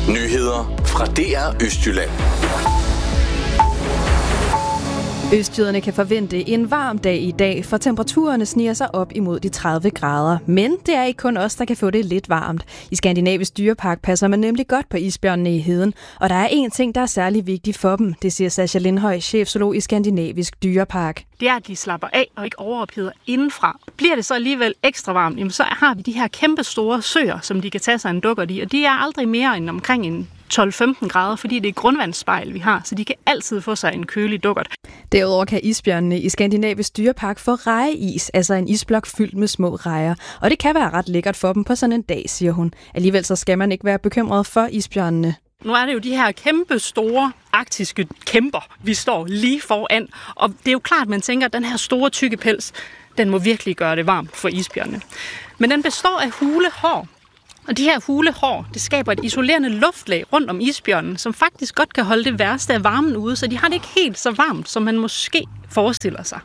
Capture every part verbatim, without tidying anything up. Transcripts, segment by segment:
Nyheder fra D R Østjylland. Østjyderne kan forvente en varm dag i dag, for temperaturerne sniger sig op imod de tredive grader. Men det er ikke kun os, der kan få det lidt varmt. I Skandinavisk Dyrepark passer man nemlig godt på isbjørnene i heden. Og der er én ting, der er særlig vigtig for dem. Det siger Sascha Lindhøj, chefzoolog i Skandinavisk Dyrepark. Det er, at de slapper af og ikke overopheder indenfra. Bliver det så alligevel ekstra varmt, jamen så har vi de her kæmpe store søer, som de kan tage sig en dukkert i. Og de er aldrig mere end omkring en tolv til femten grader, fordi det er grundvandsspejl, vi har, så de kan altid få sig en kølig dukkert. Derudover kan isbjørnene i Skandinavisk Dyrepark få rejeis, altså en isblok fyldt med små rejer. Og det kan være ret lækkert for dem på sådan en dag, siger hun. Alligevel så skal man ikke være bekymret for isbjørnene. Nu er det jo de her kæmpe store arktiske kæmper, vi står lige foran. Og det er jo klart, at man tænker, at den her store tykke pels, den må virkelig gøre det varmt for isbjørnene. Men den består af hule hår. Og de her hule hår, det skaber et isolerende luftlag rundt om isbjørnen, som faktisk godt kan holde det værste af varmen ude, så de har det ikke helt så varmt, som man måske forestiller sig.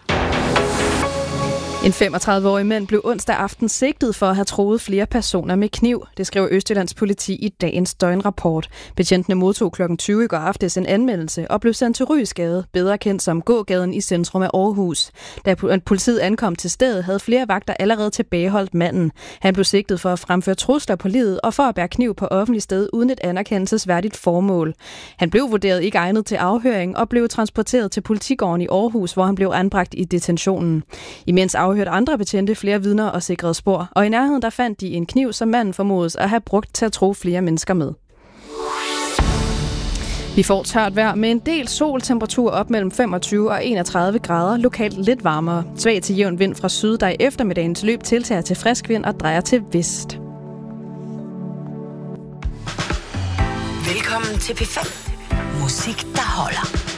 En femogtredive-årig mand blev onsdag aften sigtet for at have truet flere personer med kniv. Det skriver Østjyllands politi i dagens døgnrapport. Betjentene modtog klokken tyve i går aftes en anmeldelse og blev sendt til Ryesgade, bedre kendt som gågaden i centrum af Aarhus. Da politiet ankom til stedet, havde flere vagter allerede tilbageholdt manden. Han blev sigtet for at fremføre trusler på livet og for at bære kniv på offentlig sted uden et anerkendelsesværdigt formål. Han blev vurderet ikke egnet til afhøring og blev transporteret til politigården i Aarhus, hvor han blev anbragt i detentionen. Imens afhørt andre betjente flere vidner og sikrede spor, og i nærheden der fandt de en kniv, som manden formodes at have brugt til at true flere mennesker med. Vi får tørt vejr med en del sol, temperatur op mellem femogtyve og enogtredive grader, lokalt lidt varmere. Svag til jævn vind fra syd, der i eftermiddagens løb tiltager til frisk vind og drejer til vest. Velkommen til P fem. Musik, der holder.